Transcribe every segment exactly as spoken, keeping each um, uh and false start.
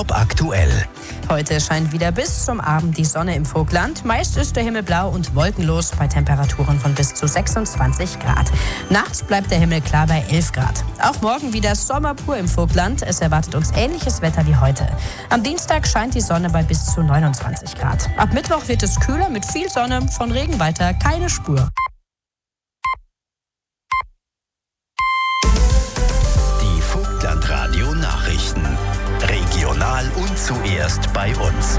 Top aktuell. Heute scheint wieder bis zum Abend die Sonne im Vogtland. Meist ist der Himmel blau und wolkenlos bei Temperaturen von bis zu sechsundzwanzig Grad. Nachts bleibt der Himmel klar bei elf Grad. Auch morgen wieder Sommer pur im Vogtland. Es erwartet uns ähnliches Wetter wie heute. Am Dienstag scheint die Sonne bei bis zu neunundzwanzig Grad. Ab Mittwoch wird es kühler mit viel Sonne, von Regen weiter keine Spur. Die Vogtland-Radio Nachrichten. Regional und zuerst bei uns.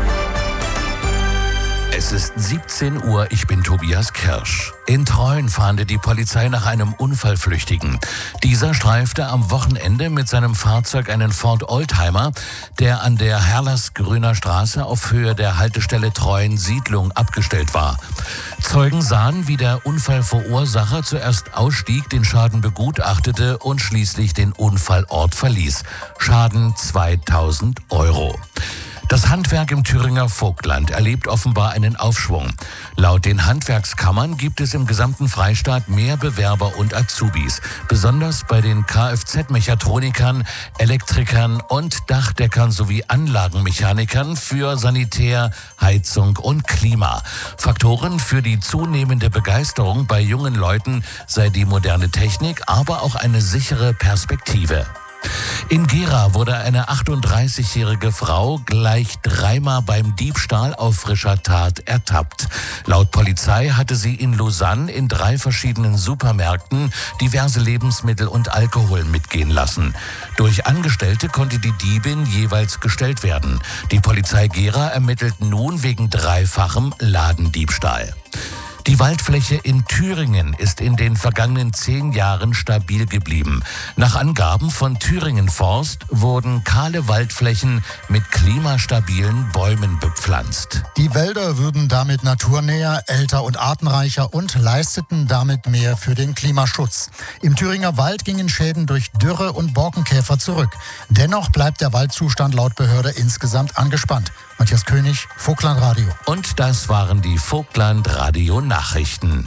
Es ist siebzehn Uhr, ich bin Tobias Kirsch. In Treuen fahndet die Polizei nach einem Unfallflüchtigen. Dieser streifte am Wochenende mit seinem Fahrzeug einen Ford Oldtimer, der an der Herlersgrüner Straße auf Höhe der Haltestelle Treuen-Siedlung abgestellt war. Zeugen sahen, wie der Unfallverursacher zuerst ausstieg, den Schaden begutachtete und schließlich den Unfallort verließ. Schaden zweitausend Euro. Das Handwerk im Thüringer Vogtland erlebt offenbar einen Aufschwung. Laut den Handwerkskammern gibt es im gesamten Freistaat mehr Bewerber und Azubis, besonders bei den Kfz-Mechatronikern, Elektrikern und Dachdeckern sowie Anlagenmechanikern für Sanitär, Heizung und Klima. Faktoren für die zunehmende Begeisterung bei jungen Leuten sei die moderne Technik, aber auch eine sichere Perspektive. In Gera wurde eine achtunddreißigjährige Frau gleich dreimal beim Diebstahl auf frischer Tat ertappt. Laut Polizei hatte sie in Lausanne in drei verschiedenen Supermärkten diverse Lebensmittel und Alkohol mitgehen lassen. Durch Angestellte konnte die Diebin jeweils gestellt werden. Die Polizei Gera ermittelt nun wegen dreifachem Ladendiebstahl. Die Waldfläche in Thüringen ist in den vergangenen zehn Jahren stabil geblieben. Nach Angaben von Thüringen Forst wurden kahle Waldflächen mit klimastabilen Bäumen bepflanzt. Die Wälder würden damit naturnäher, älter und artenreicher und leisteten damit mehr für den Klimaschutz. Im Thüringer Wald gingen Schäden durch Dürre und Borkenkäfer zurück. Dennoch bleibt der Waldzustand laut Behörde insgesamt angespannt. Matthias König, Vogtland Radio. Und das waren die Vogtland Radio Nachrichten.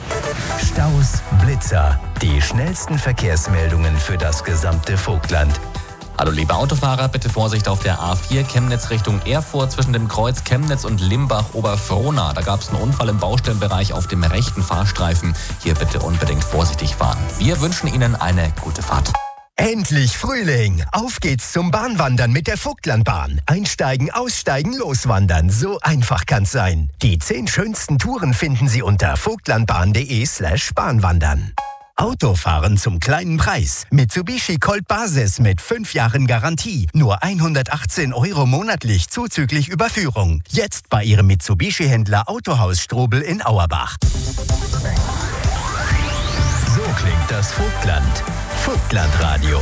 Staus, Blitzer, die schnellsten Verkehrsmeldungen für das gesamte Vogtland. Hallo liebe Autofahrer, bitte Vorsicht auf der A vier Chemnitz Richtung Erfurt zwischen dem Kreuz Chemnitz und Limbach-Oberfrohna. Da gab es einen Unfall im Baustellenbereich auf dem rechten Fahrstreifen. Hier bitte unbedingt vorsichtig fahren. Wir wünschen Ihnen eine gute Fahrt. Endlich Frühling! Auf geht's zum Bahnwandern mit der Vogtlandbahn. Einsteigen, aussteigen, loswandern. So einfach kann's sein. Die zehn schönsten Touren finden Sie unter vogtlandbahn.de slash Bahnwandern. Autofahren zum kleinen Preis. Mitsubishi Colt Basis mit fünf Jahren Garantie. Nur hundertachtzehn Euro monatlich zuzüglich Überführung. Jetzt bei Ihrem Mitsubishi-Händler Autohaus Strobel in Auerbach. So klingt das Vogtland. Vogtland Radio.